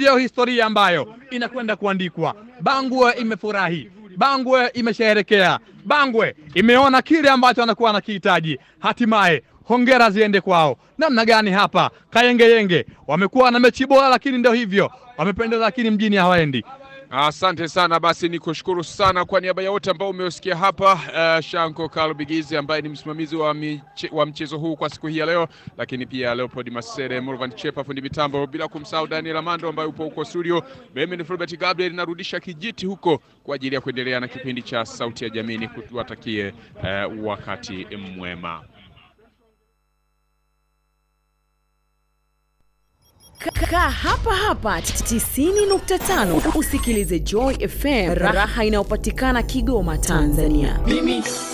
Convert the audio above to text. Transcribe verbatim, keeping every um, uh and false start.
ndio historia ambayo inakwenda kuandikwa. Bangwe imefurahi, Bangwe imesherehekea, Bangwe imeona kile ambacho anakuwa anakihitaji. Hatimaye hongera ziende kwao. Namna gani hapa Kayengeyenge wamekuwa na mechi bora, lakini ndio hivyo wamependeza, lakini mjini hawaendi. Asante sana, basi nikushukuru sana kwa niaba ya wote ambao umeusikia hapa, uh, Shanko Kalubigizi ambaye ni msimamizi wa, miche, wa mchezo huu kwa siku hii ya leo, lakini pia Leopold Masere, Mulvan Chepa fundi mitambo, bila kumsahau Daniel Amando ambaye upo huko studio. Mimi ni Fulbert Gabriel, narudisha kijiti huko kwa ajili ya kuendelea na kipindi cha Sauti ya Jamii. Kutuwatakie uh, wakati mwema. Kaa hapa hapa tisini nukta tano usikilize Joy F M, raha inayopatikana Kigoma, Tanzania. Mimi